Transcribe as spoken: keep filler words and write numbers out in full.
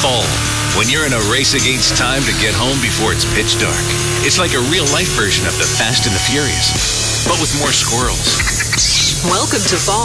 Fall, when you're in a race against time to get home before it's pitch dark. It's like a real-life version of the Fast and the Furious, but with more squirrels. Welcome to fall.